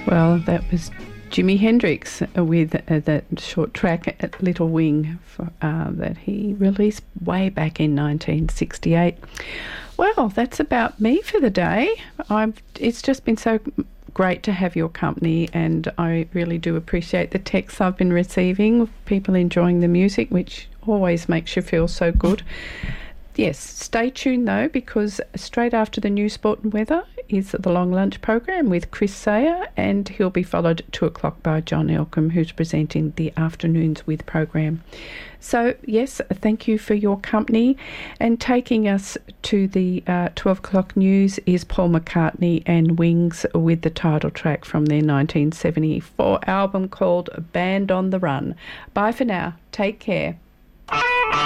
Well, that was Jimi Hendrix with that short track, Little Wing, that he released way back in 1968. Well, that's about me for the day. It's just been so great to have your company, and I really do appreciate the texts I've been receiving, people enjoying the music, which always makes you feel so good. Yes, stay tuned though, because straight after the news, sport and weather is the Long Lunch program with Chris Sayer, and he'll be followed at 2 o'clock by John Elcombe, who's presenting the Afternoons with program. So yes, thank you for your company, and taking us to the 12 o'clock news is Paul McCartney and Wings with the title track from their 1974 album called Band on the Run. Bye for now. Take care.